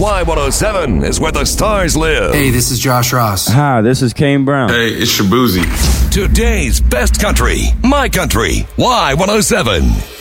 Y107 is where the stars live. Hey, this is Josh Ross. Hi, this is Kane Brown. Hey, it's Shabuzi. Today's best country, my country, Y107.